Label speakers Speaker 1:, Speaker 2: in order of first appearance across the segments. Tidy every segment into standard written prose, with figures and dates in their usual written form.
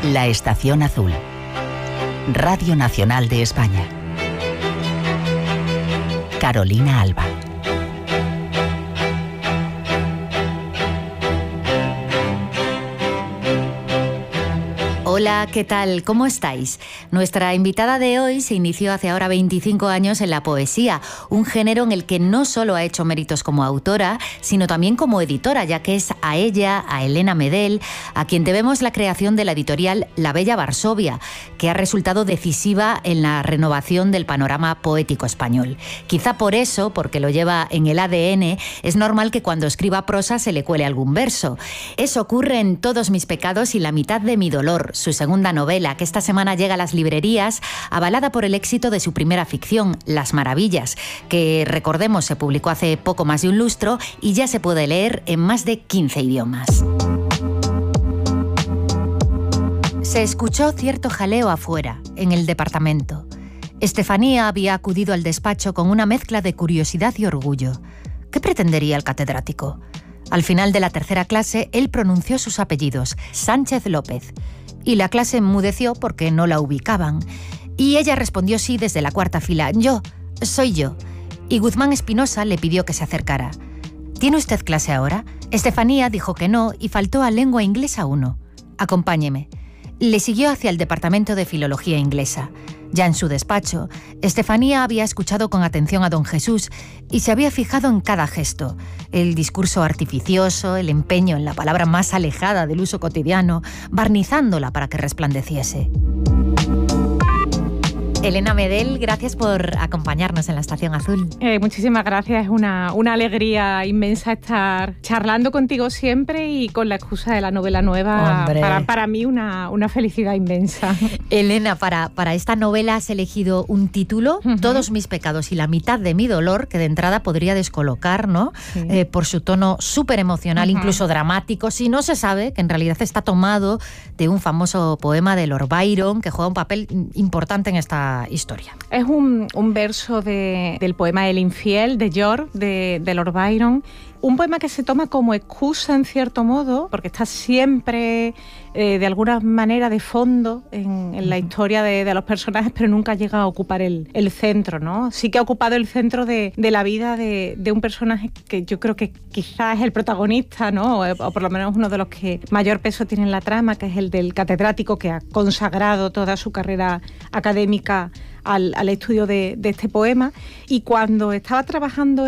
Speaker 1: La Estación Azul. Radio Nacional de España. Carolina Alba.
Speaker 2: Hola, ¿qué tal? ¿Cómo estáis? Nuestra invitada de hoy se inició hace ahora 25 años en la poesía, un género en el que no solo ha hecho méritos como autora, sino también como editora, ya que es a ella, a Elena Medel, a quien debemos la creación de la editorial La Bella Varsovia, que ha resultado decisiva en la renovación del panorama poético español. Quizá por eso, porque lo lleva en el ADN, es normal que cuando escriba prosa se le cuele algún verso. Eso ocurre en Todos mis pecados y La mitad de mi dolor, su segunda novela, que esta semana llega a las librerías, avalada por el éxito de su primera ficción, Las Maravillas, que, recordemos, se publicó hace poco más de un lustro y ya se puede leer en más de 15 idiomas. Se escuchó cierto jaleo afuera, en el departamento. Estefanía había acudido al despacho con una mezcla de curiosidad y orgullo. ¿Qué pretendería el catedrático? Al final de la tercera clase, él pronunció sus apellidos, Sánchez López, y la clase enmudeció porque no la ubicaban. Y ella respondió sí desde la cuarta fila, soy yo. Y Guzmán Espinosa le pidió que se acercara. ¿Tiene usted clase ahora? Estefanía dijo que no y faltó a lengua inglesa 1. Acompáñeme. Le siguió hacia el departamento de filología inglesa. Ya en su despacho, Estefanía había escuchado con atención a don Jesús y se había fijado en cada gesto, el discurso artificioso, el empeño en la palabra más alejada del uso cotidiano, barnizándola para que resplandeciese. Elena Medel, gracias por acompañarnos en la Estación Azul.
Speaker 3: Muchísimas gracias, es una alegría inmensa estar charlando contigo siempre y con la excusa de la novela nueva. Para mí una felicidad inmensa.
Speaker 2: Elena, para esta novela has elegido un título, Todos mis pecados y la mitad de mi dolor, que de entrada podría descolocar, ¿no? Sí. Por su tono súper emocional, incluso dramático, si no se sabe que en realidad está tomado de un famoso poema de Lord Byron, que juega un papel importante en esta historia.
Speaker 3: Es un verso del poema El infiel de George, de Lord Byron. Un poema que se toma como excusa en cierto modo, porque está siempre de alguna manera de fondo en la historia de los personajes, pero nunca llega a ocupar el centro, ¿no? Sí que ha ocupado el centro de la vida de un personaje que yo creo que quizás es el protagonista, ¿no? O por lo menos uno de los que mayor peso tiene en la trama, que es el del catedrático que ha consagrado toda su carrera académica al estudio de este poema. Y cuando estaba trabajando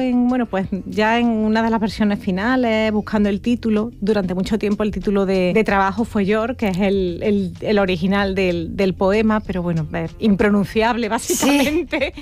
Speaker 3: ya en una de las versiones finales, buscando el título, durante mucho tiempo el título de trabajo fue York, que es el original del poema, pero bueno, impronunciable básicamente.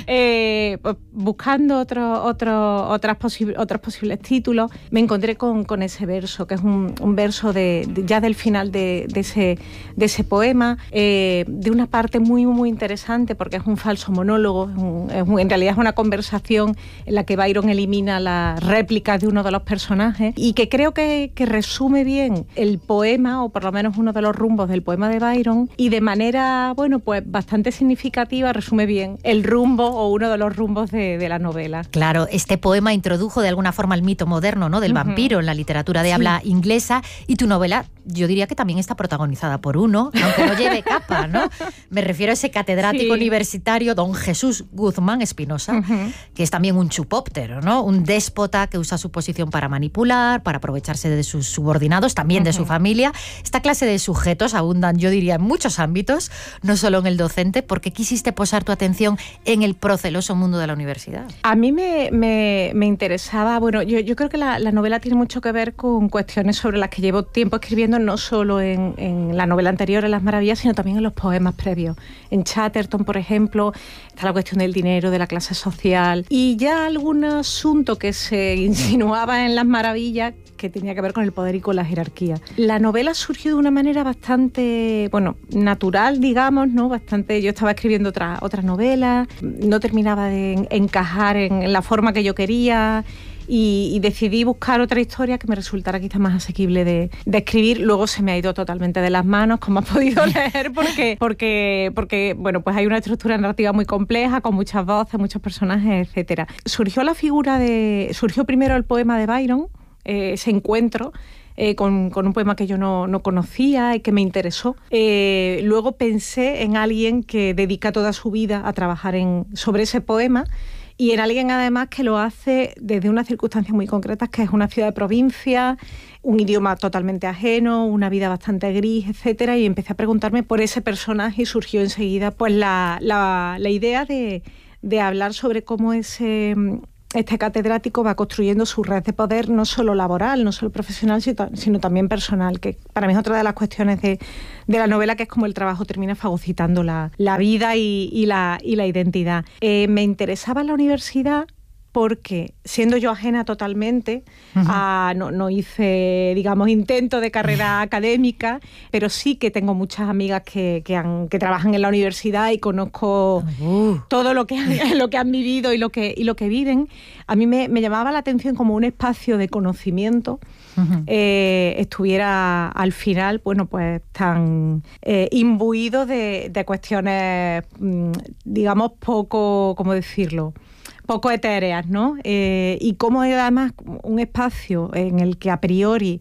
Speaker 3: Sí. Buscando otros posibles títulos, me encontré con ese verso, que es un verso ya del final de ese poema, de una parte muy, muy interesante, porque es un falso monólogo, en realidad es una conversación en la que Byron elimina las réplicas de uno de los personajes y que creo que resume bien el poema, o por lo menos uno de los rumbos del poema de Byron, y de manera, bastante significativa resume bien el rumbo o uno de los rumbos de la novela.
Speaker 2: Claro, este poema introdujo de alguna forma el mito moderno, ¿no?, del vampiro en la literatura de habla inglesa, y tu novela, yo diría que también está protagonizada por uno, aunque no lleve capa, ¿no? Me refiero a ese catedrático universitario, don Jesús Guzmán Espinosa, que es también un chupóptero, ¿no? Un déspota que usa su posición para manipular, para aprovecharse de sus subordinados, también de su familia. Esta clase de sujetos abundan, yo diría, en muchos ámbitos, no solo en el docente. ¿Por qué quisiste posar tu atención en el proceloso mundo de la universidad?
Speaker 3: A mí me interesaba, yo creo que la novela tiene mucho que ver con cuestiones sobre las que llevo tiempo escribiendo, no solo en la novela anterior, en Las Maravillas, sino también en los poemas previos. En Chatterton, por ejemplo, está la cuestión del dinero, de la clase social, y ya algún asunto que se insinuaba en Las Maravillas que tenía que ver con el poder y con la jerarquía. La novela surgió de una manera bastante, natural, digamos, ¿no? Yo estaba escribiendo otra novela, no terminaba de encajar en la forma que yo quería, y decidí buscar otra historia que me resultara quizás más asequible de escribir. Luego se me ha ido totalmente de las manos, como has podido leer, porque hay una estructura narrativa muy compleja, con muchas voces, muchos personajes, etcétera. Surgió primero el poema de Byron, ese encuentro con un poema que yo no conocía y que me interesó. Luego pensé en alguien que dedica toda su vida a trabajar sobre ese poema, y en alguien además que lo hace desde unas circunstancias muy concretas, que es una ciudad de provincia, un idioma totalmente ajeno, una vida bastante gris, etcétera, y empecé a preguntarme por ese personaje y surgió enseguida pues la idea de hablar sobre cómo este catedrático va construyendo su red de poder, no solo laboral, no solo profesional, sino también personal, que para mí es otra de las cuestiones de la novela, que es como el trabajo termina fagocitando la vida y la identidad. Me interesaba la universidad porque, siendo yo ajena totalmente, no hice, digamos, intento de carrera académica, pero sí que tengo muchas amigas que trabajan en la universidad y conozco todo lo que han vivido y lo que viven. A mí me llamaba la atención como un espacio de conocimiento estuviera al final, bueno, pues tan imbuido de cuestiones, digamos, poco, ¿cómo decirlo?, poco etéreas, ¿no? Y cómo es además un espacio en el que a priori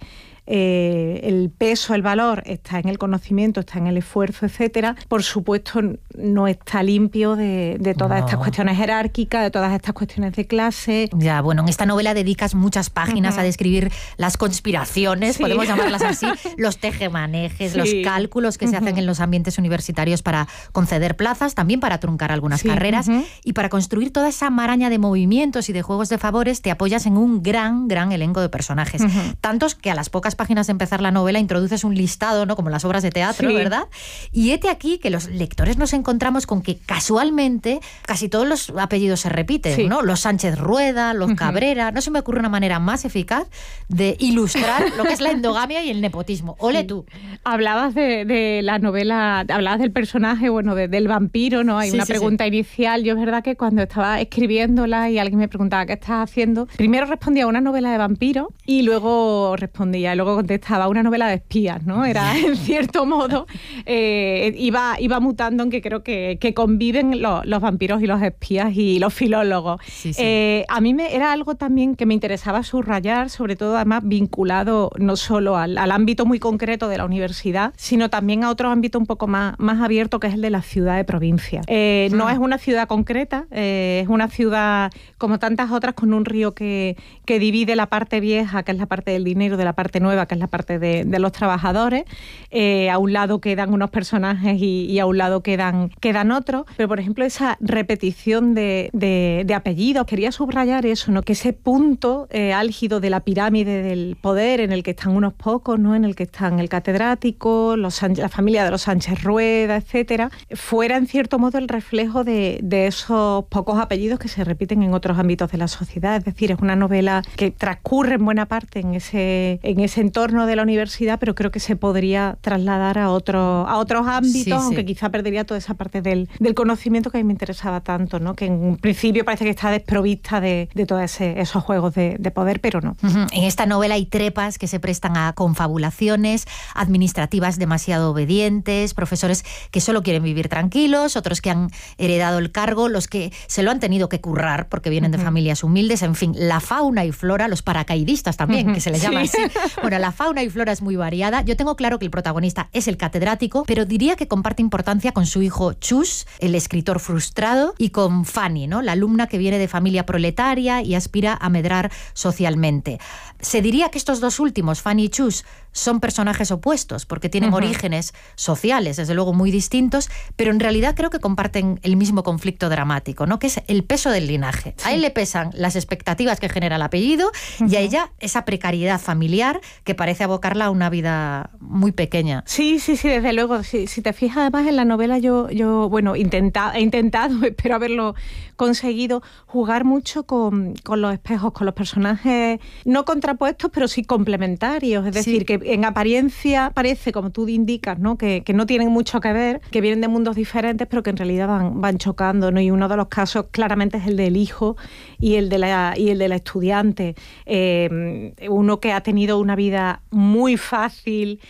Speaker 3: el peso, el valor está en el conocimiento, está en el esfuerzo, etcétera. Por supuesto, no está limpio de todas estas cuestiones jerárquicas, de todas estas cuestiones de clase.
Speaker 2: Ya, bueno, en esta novela dedicas muchas páginas a describir las conspiraciones, podemos llamarlas así, los tejemanejes, los cálculos que se hacen en los ambientes universitarios para conceder plazas, también para truncar algunas carreras, y para construir toda esa maraña de movimientos y de juegos de favores te apoyas en un gran elenco de personajes, tantos que a las pocas páginas de empezar la novela introduces un listado, ¿no?, como las obras de teatro, ¿verdad? Y hete aquí que los lectores nos encontramos con que casualmente casi todos los apellidos se repiten, ¿no? Los Sánchez Rueda, los Cabrera. No se me ocurre una manera más eficaz de ilustrar lo que es la endogamia y el nepotismo. Ole tú.
Speaker 3: Hablabas de la novela, hablabas del personaje, bueno, del vampiro, ¿no? Hay una pregunta inicial. Yo es verdad que cuando estaba escribiéndola y alguien me preguntaba ¿qué estás haciendo?, primero respondía a una novela de vampiro y luego luego contestaba una novela de espías, ¿no? Era, en cierto modo, iba mutando, aunque creo que conviven los vampiros y los espías y los filólogos. A mí era algo también que me interesaba subrayar, sobre todo además vinculado no solo al ámbito muy concreto de la universidad, sino también a otro ámbito un poco más abierto, que es el de la ciudad de provincia. No es una ciudad concreta, es una ciudad como tantas otras, con un río que divide la parte vieja, que es la parte del dinero, de la parte nueva, que es la parte de los trabajadores. A un lado quedan unos personajes y a un lado quedan otros. Pero, por ejemplo, esa repetición de apellidos, quería subrayar eso, ¿no?, que ese punto álgido de la pirámide del poder, en el que están unos pocos, ¿no?, en el que están el catedrático, la familia de los Sánchez Rueda, etcétera, fuera, en cierto modo, el reflejo de esos pocos apellidos que se repiten en otros ámbitos de la sociedad. Es decir, es una novela que transcurre en buena parte en ese entorno de la universidad, pero creo que se podría trasladar a otros ámbitos, aunque quizá perdería toda esa parte del conocimiento que a mí me interesaba tanto, ¿no?, que en un principio parece que está desprovista de todos esos juegos de poder, pero no.
Speaker 2: En esta novela hay trepas que se prestan a confabulaciones, administrativas demasiado obedientes, profesores que solo quieren vivir tranquilos, otros que han heredado el cargo, los que se lo han tenido que currar porque vienen de familias humildes, en fin, la fauna y flora, los paracaidistas también, que se les llama así. Bueno, la fauna y flora es muy variada. Yo tengo claro que el protagonista es el catedrático, pero diría que comparte importancia con su hijo Chus, el escritor frustrado, y con Fanny, ¿no?, la alumna que viene de familia proletaria y aspira a medrar socialmente. Se diría que estos dos últimos, Fanny y Chus, son personajes opuestos porque tienen orígenes sociales, desde luego muy distintos, pero en realidad creo que comparten el mismo conflicto dramático, ¿no?, que es el peso del linaje. A él le pesan las expectativas que genera el apellido y a ella esa precariedad familiar que parece abocarla a una vida muy pequeña.
Speaker 3: Sí, desde luego. Si te fijas, además, en la novela yo bueno, he intentado, espero haberlo conseguido, jugar mucho con los espejos, con los personajes no contrapuestos, pero sí complementarios. Es decir, que en apariencia parece, como tú indicas, ¿no?, que no tienen mucho que ver, que vienen de mundos diferentes, pero que en realidad van chocando, ¿no? Y uno de los casos claramente es el del hijo y el de la estudiante. Uno que ha tenido una vida muy fácil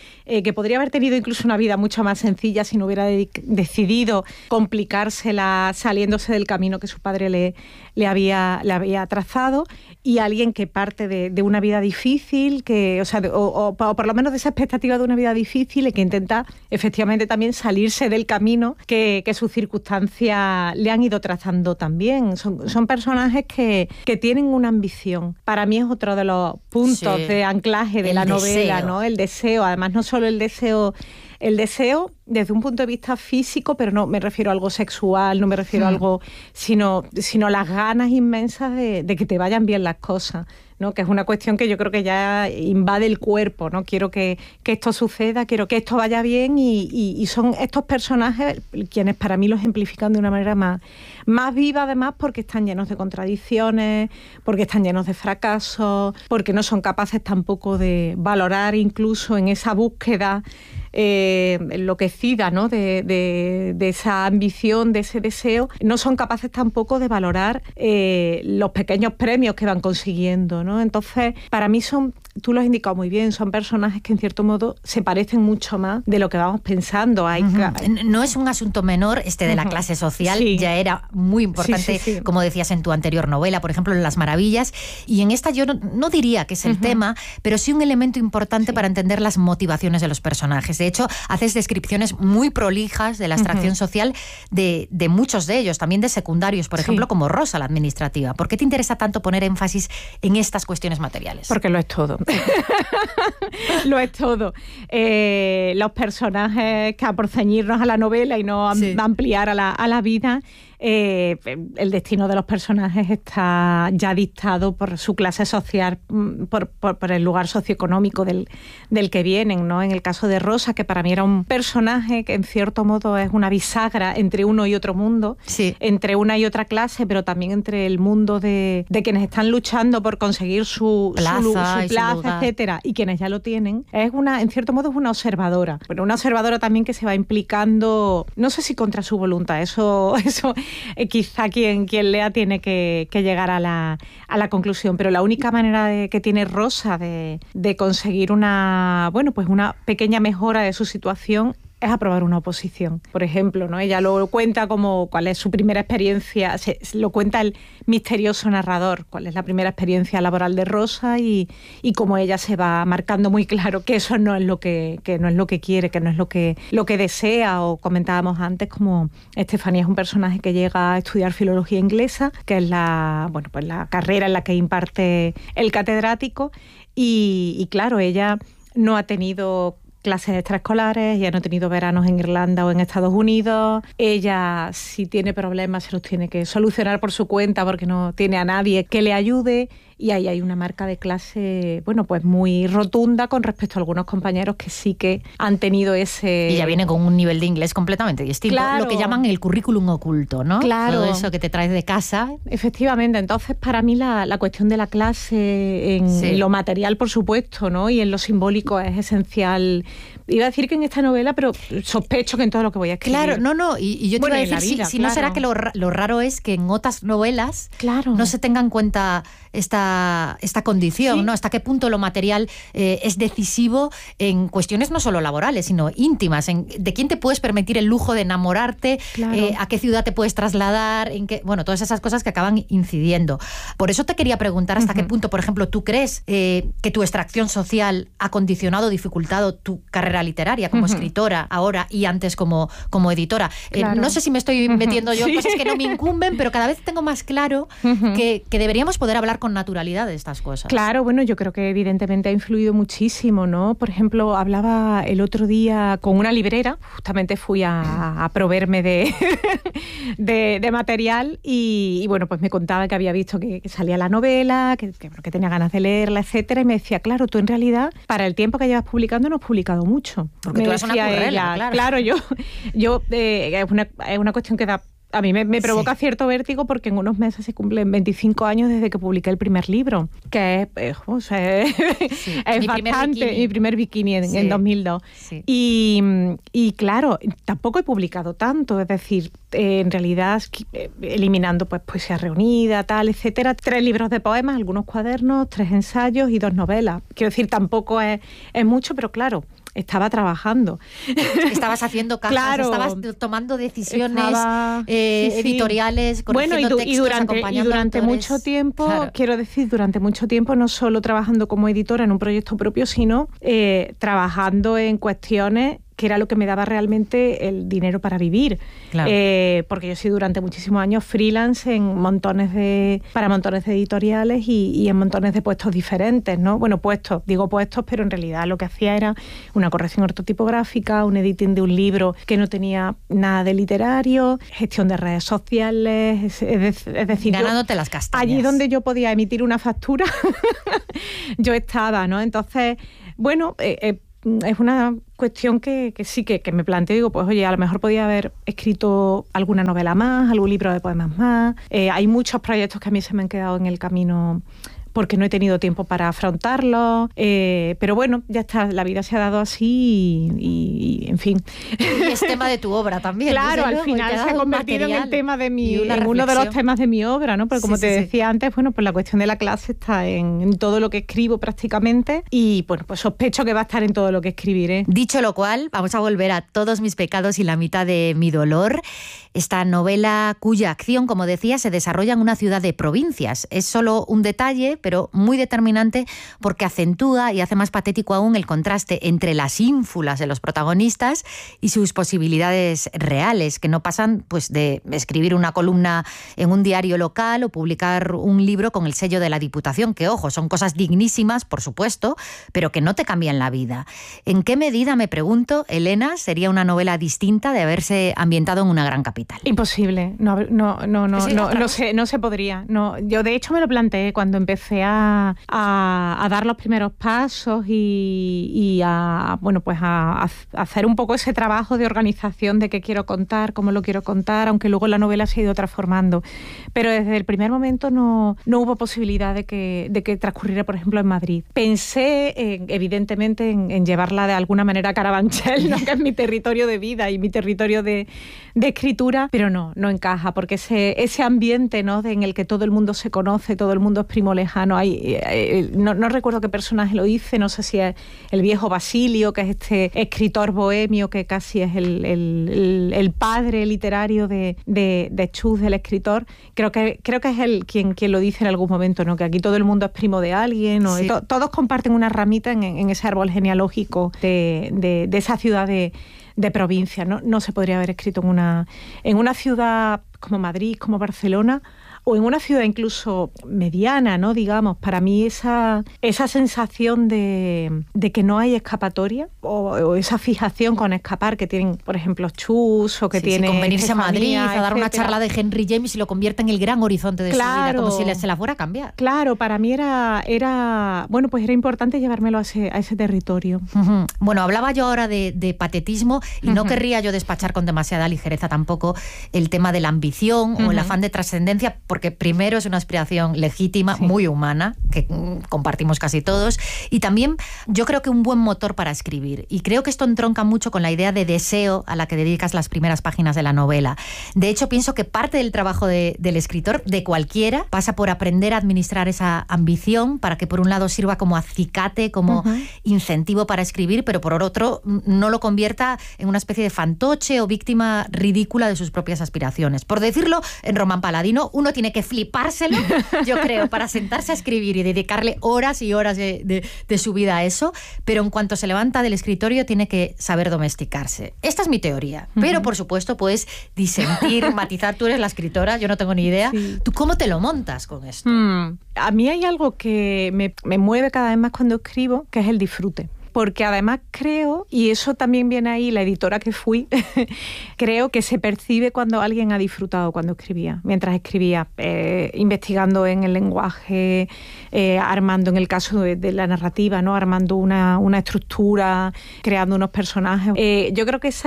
Speaker 3: que podría haber tenido incluso una vida mucho más sencilla si no hubiera decidido complicársela saliéndose del camino que su padre le había trazado, y alguien que parte de una vida difícil, o por lo menos de esa expectativa de una vida difícil, y que intenta efectivamente también salirse del camino que sus circunstancias le han ido trazando también. Son personajes que tienen una ambición. Para mí es otro de los puntos de anclaje de la novela, ¿no? El deseo. Además, no solo el deseo desde un punto de vista físico, pero no me refiero a algo sexual, no me refiero a algo, sino las ganas inmensas de que te vayan bien las cosas, ¿no? Que es una cuestión que yo creo que ya invade el cuerpo, ¿no? Quiero que esto suceda, quiero que esto vaya bien, y son estos personajes quienes para mí lo ejemplifican de una manera más viva, además, porque están llenos de contradicciones, porque están llenos de fracasos, porque no son capaces tampoco de valorar, incluso en esa búsqueda enloquecida, ¿no? de esa ambición, de ese deseo, no son capaces tampoco de valorar los pequeños premios que van consiguiendo, ¿no? Entonces, para mí tú lo has indicado muy bien, son personajes que en cierto modo se parecen mucho más de lo que vamos pensando.
Speaker 2: No es un asunto menor de la clase social, ya era muy importante, como decías en tu anterior novela, por ejemplo, en Las Maravillas, y en esta yo no diría que es el tema, pero sí un elemento importante para entender las motivaciones de los personajes. De hecho, haces descripciones muy prolijas de la extracción social de muchos de ellos, también de secundarios, por ejemplo, como Rosa, la administrativa. ¿Por qué te interesa tanto poner énfasis en estas cuestiones materiales?
Speaker 3: Porque lo es todo. Lo es todo. Los personajes, que por ceñirnos a la novela y no ampliar a la vida, el destino de los personajes está ya dictado por su clase social, por el lugar socioeconómico del que vienen, ¿no? En el caso de Rosa, que para mí era un personaje que en cierto modo es una bisagra entre uno y otro mundo, entre una y otra clase, pero también entre el mundo de quienes están luchando por conseguir su plaza, etcétera, y quienes ya lo tienen. En cierto modo es una observadora, pero una observadora también que se va implicando, no sé si contra su voluntad, eso quizá quien lea tiene que llegar a la conclusión, pero la única manera que tiene Rosa de conseguir una pequeña mejora de su situación es aprobar una oposición. Por ejemplo, ¿no? Ella lo cuenta como cuál es su primera experiencia, lo cuenta el misterioso narrador, cuál es la primera experiencia laboral de Rosa, y cómo ella se va marcando muy claro que eso no es lo que no es lo que quiere, que no es lo que desea. O comentábamos antes como Estefanía es un personaje que llega a estudiar filología inglesa, que es la carrera en la que imparte el catedrático, y claro, ella no ha tenido clases extraescolares, ella no ha tenido veranos en Irlanda o en Estados Unidos. Ella, si tiene problemas, se los tiene que solucionar por su cuenta porque no tiene a nadie que le ayude. Y ahí hay una marca de clase, pues muy rotunda con respecto a algunos compañeros que sí que han tenido ese...
Speaker 2: Y ya viene con un nivel de inglés completamente distinto. Claro. Lo que llaman el currículum oculto, ¿no?
Speaker 3: Claro.
Speaker 2: Todo eso que te traes de casa.
Speaker 3: Efectivamente. Entonces, para mí la cuestión de la clase en lo material, por supuesto, ¿no? Y en lo simbólico es esencial. Iba a decir que en esta novela, pero sospecho que en todo lo que voy a escribir.
Speaker 2: Claro, no. Y yo te iba a decir, si no será que lo raro es que en otras novelas no se tenga en cuenta esta condición, ¿no? Hasta qué punto lo material es decisivo en cuestiones no solo laborales, sino íntimas, de quién te puedes permitir el lujo de enamorarte, a qué ciudad te puedes trasladar, todas esas cosas que acaban incidiendo. Por eso te quería preguntar hasta qué punto, por ejemplo, tú crees que tu extracción social ha condicionado, dificultado tu carrera literaria como escritora ahora y antes como editora. No sé si me estoy metiendo yo en cosas que no me incumben, pero cada vez tengo más claro que deberíamos poder hablar con naturalidad de estas cosas. Claro,
Speaker 3: yo creo que evidentemente ha influido muchísimo, ¿no? Por ejemplo, hablaba el otro día con una librera, justamente fui a proveerme de material y pues me contaba que había visto que salía la novela, que tenía ganas de leerla, etcétera, y me decía, claro, tú en realidad, para el tiempo que llevas publicando, no has publicado mucho.
Speaker 2: Porque tú eres una currela,
Speaker 3: claro, yo es una cuestión que a mí me provoca cierto vértigo porque en unos meses se cumplen 25 años desde que publiqué el primer libro, que es bastante, mi primer bikini en 2002. Sí. Y claro, tampoco he publicado tanto, es decir, en realidad eliminando pues poesía reunida, tal, etcétera, 3 libros de poemas, algunos cuadernos, 3 ensayos y 2 novelas. Quiero decir, tampoco es mucho, pero claro, estaba trabajando.
Speaker 2: Estabas haciendo cajas,
Speaker 3: claro,
Speaker 2: estabas tomando decisiones editoriales, corrigiendo textos,
Speaker 3: y durante mucho tiempo, claro. Quiero decir, durante mucho tiempo, no solo trabajando como editora en un proyecto propio, sino trabajando en cuestiones que era lo que me daba realmente el dinero para vivir. Claro. Porque yo soy durante muchísimos años freelance para montones de editoriales y en montones de puestos diferentes, ¿no? Bueno, digo puestos, pero en realidad lo que hacía era una corrección ortotipográfica, un editing de un libro que no tenía nada de literario, gestión de redes sociales, es decir...
Speaker 2: Ganándote las castañas.
Speaker 3: Allí donde yo podía emitir una factura, yo estaba, ¿no? Entonces, bueno... es una cuestión que sí que me planteo. Digo, pues oye, a lo mejor podía haber escrito alguna novela más, algún libro de poemas más. Hay muchos proyectos que a mí se me han quedado en el camino porque no he tenido tiempo para afrontarlos, pero bueno, ya está, la vida se ha dado así y en fin.
Speaker 2: Y es tema de tu obra también.
Speaker 3: Claro, al final se ha convertido en el tema de en uno de los temas de mi obra, ¿no? Porque como te decía antes, bueno, pues la cuestión de la clase está en todo lo que escribo prácticamente y bueno, pues sospecho que va a estar en todo lo que escribiré.
Speaker 2: Dicho lo cual, vamos a volver a Todos mis pecados y la mitad de mi dolor. Esta novela cuya acción, como decía, se desarrolla en una ciudad de provincias. Es solo un detalle, pero muy determinante porque acentúa y hace más patético aún el contraste entre las ínfulas de los protagonistas y sus posibilidades reales, que no pasan pues de escribir una columna en un diario local o publicar un libro con el sello de la Diputación, que ojo, son cosas dignísimas, por supuesto, pero que no te cambian la vida. ¿En qué medida, me pregunto, Elena, sería una novela distinta de haberse ambientado en una gran capital?
Speaker 3: Imposible, no se podría. No, yo de hecho me lo planteé cuando empecé a dar los primeros pasos y a hacer un poco ese trabajo de organización de qué quiero contar, cómo lo quiero contar, aunque luego la novela se ha ido transformando. Pero desde el primer momento no hubo posibilidad de que transcurriera, por ejemplo, en Madrid. Pensé, evidentemente, en llevarla de alguna manera a Carabanchel, ¿no? Que es mi territorio de vida y mi territorio de escritura, pero no encaja, porque ese ambiente, ¿no? en el que todo el mundo se conoce, todo el mundo es primo lejano. No recuerdo qué personaje lo dice, no sé si es el viejo Basilio, que es este escritor bohemio que casi es el padre literario de Chus, del escritor. Creo que es él quien lo dice en algún momento, ¿no? Que aquí todo el mundo es primo de alguien, ¿no? Sí. Todos comparten una ramita en ese árbol genealógico de esa ciudad de provincia, ¿no? No se podría haber escrito en una ciudad como Madrid, como Barcelona, o en una ciudad incluso mediana, ¿no? Digamos, para mí esa sensación de que no hay escapatoria o esa fijación con escapar que tienen, por ejemplo, Chus o que tiene
Speaker 2: con venirse
Speaker 3: Estefanía,
Speaker 2: a Madrid a dar
Speaker 3: etcétera.
Speaker 2: Una charla de Henry James y lo convierte en el gran horizonte de su vida, como si se la fuera a cambiar.
Speaker 3: Claro, para mí era importante llevármelo a ese territorio.
Speaker 2: Uh-huh. Bueno, hablaba yo ahora de patetismo y no querría yo despachar con demasiada ligereza tampoco el tema de la ambición o el afán de trascendencia, porque primero es una aspiración legítima, muy humana, que compartimos casi todos, y también yo creo que un buen motor para escribir. Y creo que esto entronca mucho con la idea de deseo a la que dedicas las primeras páginas de la novela. De hecho, pienso que parte del trabajo del escritor, de cualquiera, pasa por aprender a administrar esa ambición para que por un lado sirva como acicate, como incentivo para escribir, pero por otro no lo convierta en una especie de fantoche o víctima ridícula de sus propias aspiraciones. Por decirlo en Román Paladino, uno tiene que flipárselo, yo creo, para sentarse a escribir y dedicarle horas y horas de su vida a eso, pero en cuanto se levanta del escritorio tiene que saber domesticarse. Esta es mi teoría, pero por supuesto puedes disentir, matizar. Tú eres la escritora, yo no tengo ni idea. Sí. ¿Tú cómo te lo montas con esto?
Speaker 3: A mí hay algo que me mueve cada vez más cuando escribo, que es el disfrute. Porque además creo, y eso también viene ahí, la editora que fui, creo que se percibe cuando alguien ha disfrutado cuando escribía, mientras escribía, investigando en el lenguaje, armando, en el caso de la narrativa, ¿no? Armando una estructura, creando unos personajes. Yo creo que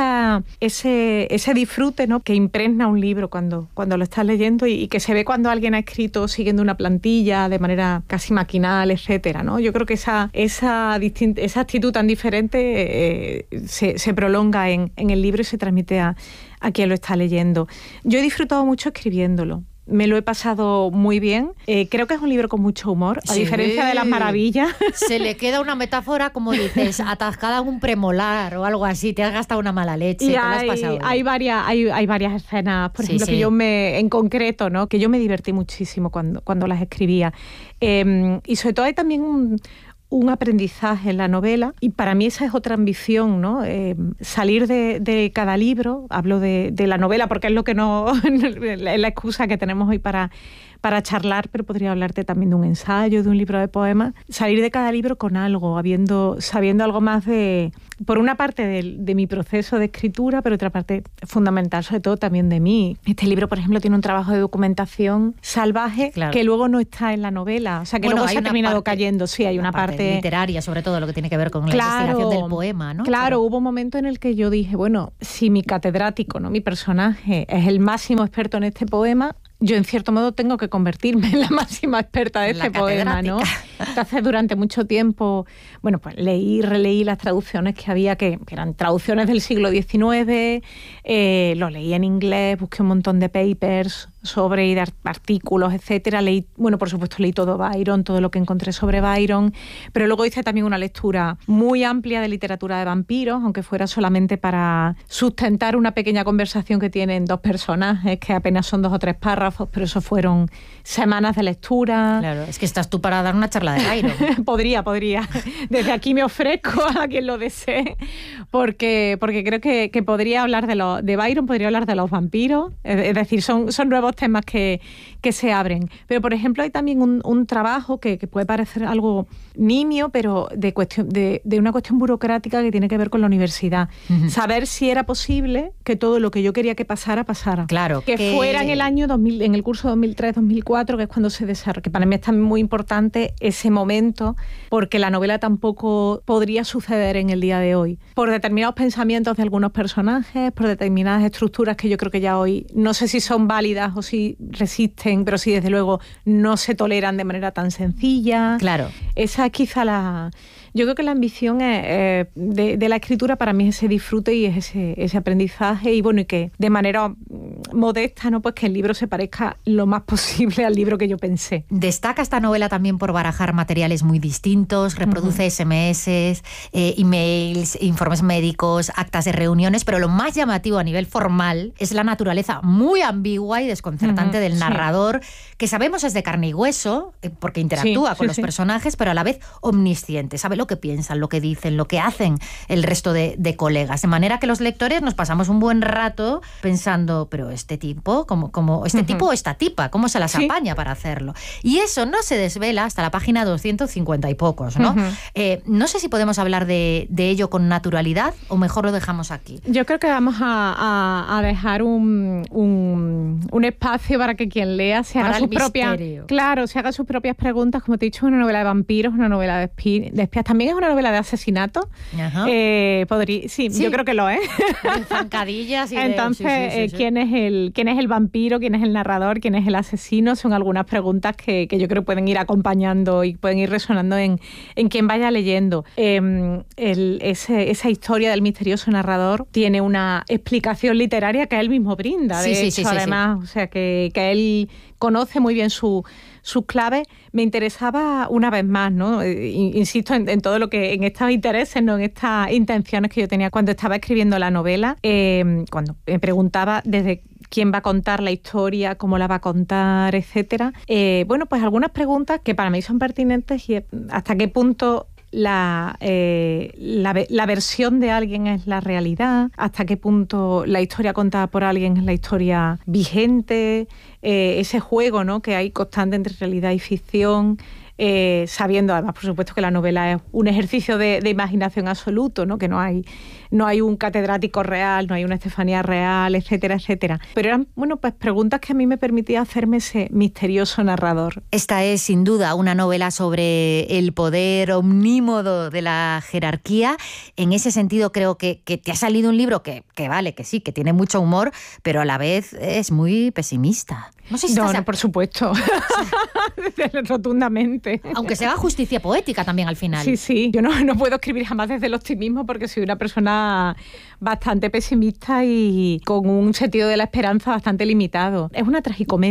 Speaker 3: ese disfrute, ¿no? Que impregna un libro cuando lo estás leyendo y que se ve cuando alguien ha escrito siguiendo una plantilla de manera casi maquinal, etcétera, ¿no? Yo creo que esa actitud tan diferente se prolonga en el libro y se transmite a quien lo está leyendo. Yo he disfrutado mucho escribiéndolo. me lo he pasado muy bien. Creo que es un libro con mucho humor, a diferencia de Las Maravillas.
Speaker 2: Se le queda una metáfora, como dices, atascada en un premolar o algo así, te has gastado una mala leche,
Speaker 3: y
Speaker 2: te lo has pasado.
Speaker 3: Hay varias escenas, por ejemplo,
Speaker 2: sí.
Speaker 3: que yo en concreto, ¿no? Que yo me divertí muchísimo cuando las escribía. Y sobre todo hay también un aprendizaje en la novela, y para mí esa es otra ambición, ¿no? Salir de cada libro, hablo de la novela porque es lo que es la excusa que tenemos hoy para charlar, pero podría hablarte también de un ensayo, de un libro de poemas. Salir de cada libro con algo, sabiendo algo más por una parte de mi proceso de escritura, pero otra parte fundamental, sobre todo también de mí. Este libro, por ejemplo, tiene un trabajo de documentación salvaje, claro, que luego no está en la novela, o sea, que luego se ha terminado cayendo. Sí, hay una parte
Speaker 2: literaria, sobre todo lo que tiene que ver con la investigación del poema, ¿no?
Speaker 3: Claro, hubo un momento en el que yo dije, bueno, si mi catedrático, ¿no?, mi personaje, es el máximo experto en este poema, yo en cierto modo tengo que convertirme en la máxima experta de este poema, ¿no? Entonces, durante mucho tiempo, bueno, pues leí y releí las traducciones que había, que eran traducciones del siglo XIX, lo leí en inglés, busqué un montón de papers y de artículos, etcétera. Leí, bueno, por supuesto leí todo Byron, todo lo que encontré sobre Byron, pero luego hice también una lectura muy amplia de literatura de vampiros, aunque fuera solamente para sustentar una pequeña conversación que tienen dos personajes, que apenas son 2 o 3 párrafos, pero eso fueron semanas de lectura.
Speaker 2: Claro, es que estás tú para dar una charla de Byron.
Speaker 3: Podría. Desde aquí me ofrezco a quien lo desee, porque creo que podría hablar de Byron, podría hablar de los vampiros, es decir, son nuevos temas que se abren. Pero, por ejemplo, hay también un trabajo que puede parecer algo nimio, pero de una cuestión burocrática que tiene que ver con la universidad. Uh-huh. Saber si era posible que todo lo que yo quería que pasara.
Speaker 2: Claro.
Speaker 3: Que fuera en el año 2000, en el curso 2003-2004, que es cuando se desarrolla, que para mí es también muy importante ese momento, porque la novela tampoco podría suceder en el día de hoy. Por determinados pensamientos de algunos personajes, por determinadas estructuras que yo creo que ya hoy no sé si son válidas o si resisten, pero sí, desde luego, no se toleran de manera tan sencilla.
Speaker 2: Claro.
Speaker 3: Esa es quizá yo creo que la ambición de la escritura para mí es ese disfrute y es ese aprendizaje, y bueno, y que de manera modesta, ¿no?, pues que el libro se parezca lo más posible al libro que yo pensé.
Speaker 2: Destaca esta novela también por barajar materiales muy distintos, reproduce uh-huh. SMS, emails, informes médicos, actas de reuniones, pero lo más llamativo a nivel formal es la naturaleza muy ambigua y desconcertante uh-huh. del narrador, que sabemos es de carne y hueso, porque interactúa con los personajes, pero a la vez omnisciente, sabe lo que piensan, lo que dicen, lo que hacen el resto de colegas, de manera que los lectores nos pasamos un buen rato pensando, pero este tipo, como este uh-huh. tipo o esta tipa, ¿cómo se las apaña para hacerlo? Y eso no se desvela hasta la página 250 y pocos, ¿no? Uh-huh. No sé si podemos hablar de ello con naturalidad o mejor lo dejamos aquí.
Speaker 3: Yo creo que vamos a dejar un espacio para que quien lea se haga sus propias preguntas. Como te he dicho, una novela de vampiros, una novela de espías, también es una novela de asesinato. Sí, yo creo que lo es.
Speaker 2: De zancadillas y
Speaker 3: entonces, sí. ¿Quién es el vampiro? ¿Quién es el narrador? ¿Quién es el asesino? Son algunas preguntas que yo creo que pueden ir acompañando y pueden ir resonando en quien vaya leyendo. Esa historia del misterioso narrador tiene una explicación literaria que él mismo brinda, de hecho, además. O sea, que él conoce muy bien sus claves. Me interesaba una vez más, ¿no? Insisto en todo lo que, en estos intereses, ¿no?, en estas intenciones que yo tenía cuando estaba escribiendo la novela, cuando me preguntaba desde quién va a contar la historia, cómo la va a contar, etcétera. Bueno, pues algunas preguntas que para mí son pertinentes, y hasta qué punto la versión de alguien es la realidad, hasta qué punto la historia contada por alguien es la historia vigente, ese juego, ¿no?, que hay constante entre realidad y ficción, sabiendo además, por supuesto, que la novela es un ejercicio de imaginación absoluto, ¿no?, que no hay un catedrático real, no hay una Estefanía real, etcétera, etcétera. Pero eran, bueno, pues preguntas que a mí me permitía hacerme ese misterioso narrador.
Speaker 2: Esta es, sin duda, una novela sobre el poder omnímodo de la jerarquía. En ese sentido, creo que te ha salido un libro que vale, que sí, que tiene mucho humor, pero a la vez es muy pesimista.
Speaker 3: No sé si no, por supuesto. Rotundamente.
Speaker 2: Aunque se haga justicia poética también al final.
Speaker 3: Sí. Yo no puedo escribir jamás desde el optimismo porque soy una persona bastante pesimista y con un sentido de la esperanza bastante limitado. Es una tragicomedia.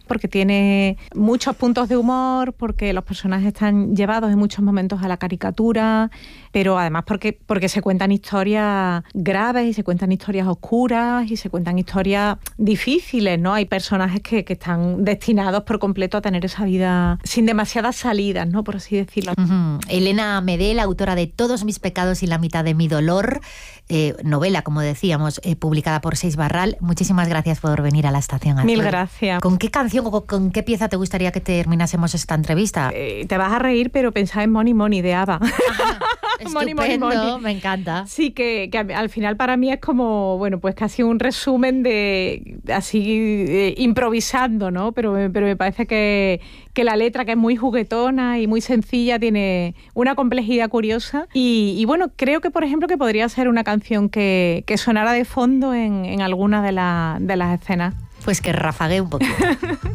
Speaker 3: porque tiene muchos puntos de humor, porque los personajes están llevados en muchos momentos a la caricatura, pero además porque se cuentan historias graves y se cuentan historias oscuras y se cuentan historias difíciles, ¿no? Hay personajes que están destinados por completo a tener esa vida sin demasiadas salidas, ¿no? Por así decirlo.
Speaker 2: Elena Medel, autora de Todos mis pecados y la mitad de mi dolor, novela, como decíamos, publicada por Seix Barral. Muchísimas gracias por venir a la Estación Azul.
Speaker 3: Mil gracias.
Speaker 2: ¿Con qué canción o con qué pieza te gustaría que terminásemos esta entrevista?
Speaker 3: Te vas a reír, pero pensaba en Money Money de ABBA.
Speaker 2: Estupendo, me encanta.
Speaker 3: Sí, que al final para mí es como, bueno, pues casi un resumen de así improvisando, ¿no? Pero me parece que la letra, que es muy juguetona y muy sencilla, tiene una complejidad curiosa y bueno, creo que por ejemplo que podría ser una canción que sonara de fondo en alguna de las escenas.
Speaker 2: Pues que rafaguee un poquito.